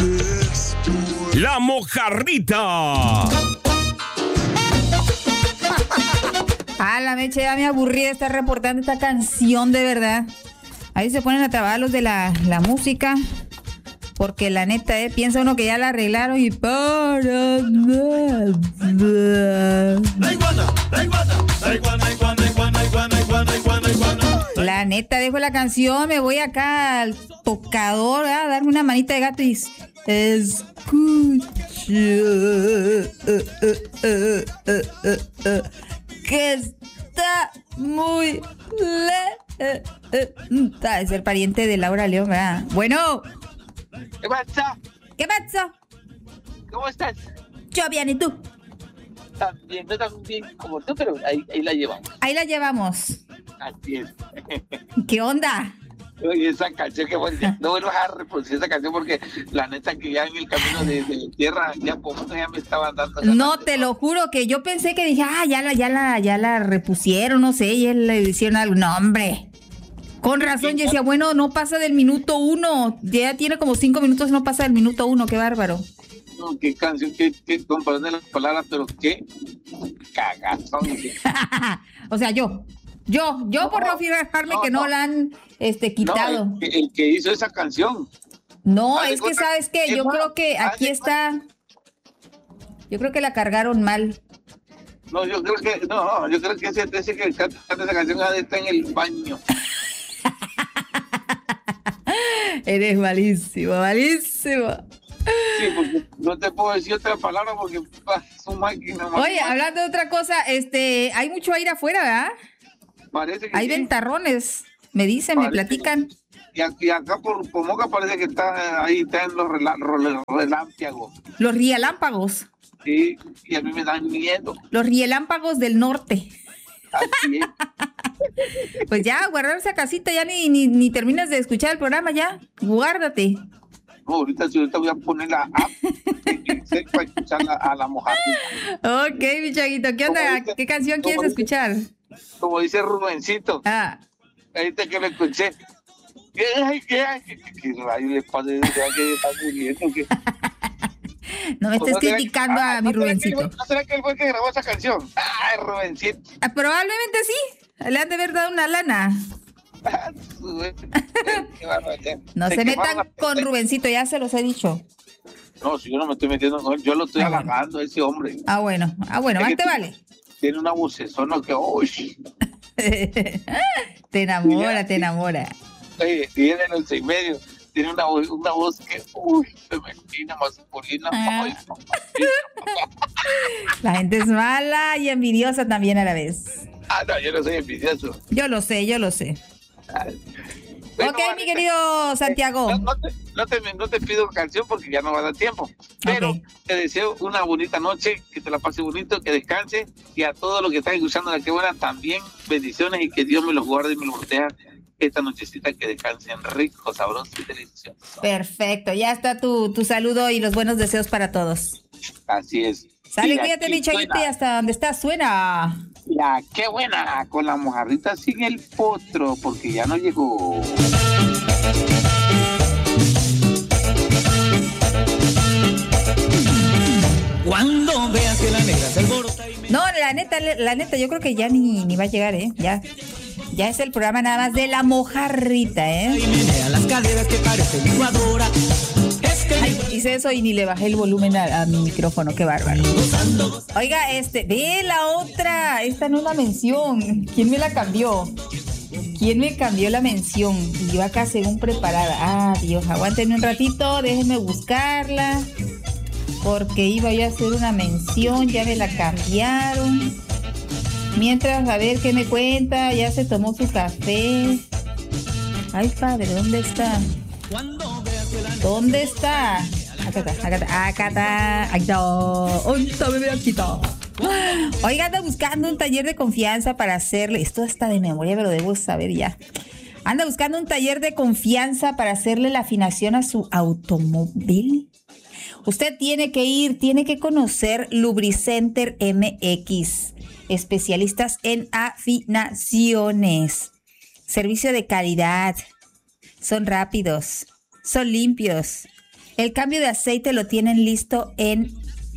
La Mojarrita. La mecha, ya me aburrí de estar reportando esta canción, de verdad. Ahí se ponen a trabajar los de la música. Porque la neta, piensa uno que ya la arreglaron y para nada. La neta, dejo la canción, me voy acá al tocador a darme una manita de gato y escucha que está muy lenta de ser pariente de Laura León, ¿verdad? Bueno. ¿Qué pasa? ¿Qué pasa? ¿Cómo estás? Yo bien, ¿y tú? También, no tan bien como tú, pero ahí la llevamos. Ahí la llevamos. Así es. ¿Qué onda? Oye, esa canción que bueno, no vuelvas a reproducir esa canción porque la neta que ya en el camino de tierra ya me estaban dando. No, te lo juro que yo pensé que dije, ya la repusieron, no sé, ya le hicieron algo. No, hombre. Con razón, yo decía, bueno, no pasa del minuto 1. Ya tiene como 5 minutos, no pasa del minuto 1, qué bárbaro. No, qué canción, qué comparación de las palabras, pero qué cagazón. O sea, yo por no fijarme que no la han quitado. No, el que hizo esa canción. No, es que, ¿sabes qué? Yo creo que aquí está. Yo creo que la cargaron mal. No, yo creo que ese que canta esa canción está en el baño. Eres malísimo. Sí, porque no te puedo decir otra palabra porque son máquinas. Oye, hablando de otra cosa, hay mucho aire afuera, ¿verdad? Parece que hay sí. Ventarrones, me dicen, me platican. Y acá por Moca parece que está en los relámpagos. Los rielámpagos. Sí, y a mí me dan miedo. Los rielámpagos del norte. Así es. Pues ya, guardar esa casita, ya ni terminas de escuchar el programa, ya. Guárdate. No, ahorita voy a poner la app para escuchar a la Mojarrita. Ok, mi chaguito, ¿qué onda? ¿Qué canción quieres escuchar? Como dice Rubencito. Ahorita que lo escuché. ¿Qué rayo le pasa? Que está muriendo. No me estés criticando a mi Rubencito. ¿No será que él fue el que grabó esa canción? Ay, Rubencito. Probablemente sí. Le han de haber dado una lana. No se metan con Rubencito, ya se los he dicho. No, si yo no me estoy metiendo con él, yo lo estoy halagando a ese hombre. Bueno, más te vale. Tiene una vocesona que, uy. Te enamora. Oye, tiene el 6:30, tiene una voz que, uy, femenina, masculina. La gente es mala y envidiosa también a la vez. No, yo no soy envidioso. Yo lo sé. Bueno, ok, mi querido Santiago. No te pido canción porque ya no va a dar tiempo. Pero te deseo una bonita noche, que te la pase bonito, que descanse. Y a todos los que están escuchando la que buena, también bendiciones y que Dios me los guarde y me los proteja esta nochecita, que descansen rico, sabroso y delicioso. Perfecto, ya está tu saludo y los buenos deseos para todos. Así es. Sale, cuídate, mi chaguito, y hasta donde estás suena. Ya, qué buena, con la Mojarrita sin el potro, porque ya no llegó. Cuando veas que la negra se alborota y me... No, la neta, yo creo que ya ni va a llegar, Ya es el programa nada más de la Mojarrita, Y menea las caderas que parece licuadora. Ay, hice eso y ni le bajé el volumen a mi micrófono, qué bárbaro. Oiga, ve la otra, esta no es la mención. ¿Quién me la cambió? ¿Quién me cambió la mención? Y yo acá según preparada. Dios, aguántenme un ratito, déjenme buscarla. Porque iba yo a hacer una mención, ya me la cambiaron. Mientras, a ver qué me cuenta, ya se tomó su café. Ay, padre, ¿dónde está? ¿Dónde está? Acá está. Oiga, anda buscando un taller de confianza para hacerle. Esto está de memoria, pero debo saber ya. Anda buscando un taller de confianza para hacerle la afinación a su automóvil. Usted tiene que conocer Lubricenter MX. Especialistas en afinaciones. Servicio de calidad. Son rápidos. Son limpios. El cambio de aceite lo tienen listo en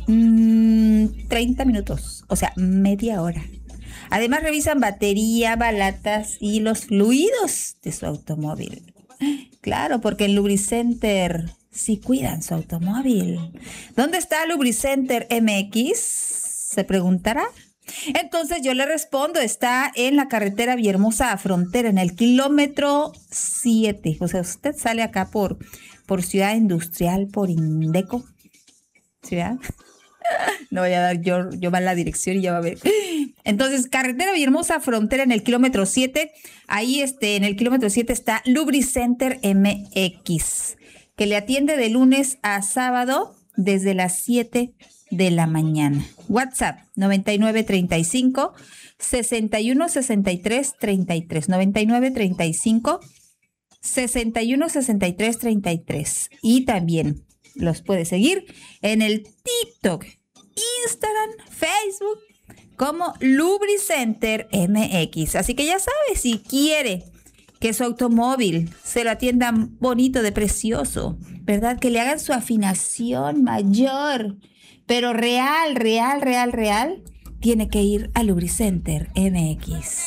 30 minutos, o sea, media hora. Además revisan batería, balatas y los fluidos de su automóvil. Claro, porque en Lubricenter sí cuidan su automóvil. ¿Dónde está Lubricenter MX? Se preguntará. Entonces yo le respondo, está en la carretera Villahermosa a Frontera, en el kilómetro 7. O sea, usted sale acá por Ciudad Industrial, por Indeco. ¿Sí, verdad? No voy a dar yo mal la dirección y ya va a ver. Entonces, carretera Villahermosa, Frontera, en el kilómetro 7. Ahí en el kilómetro 7 está Lubricenter MX, que le atiende de lunes a sábado desde las 7 de la mañana. WhatsApp 9935 61 63 33. 9935 61 63 33. Y también los puede seguir en el TikTok, Instagram, Facebook como Lubricenter MX. Así que ya sabe, si quiere que su automóvil se lo atiendan bonito, de precioso, ¿verdad? Que le hagan su afinación mayor, pero real, tiene que ir a Lubricenter MX.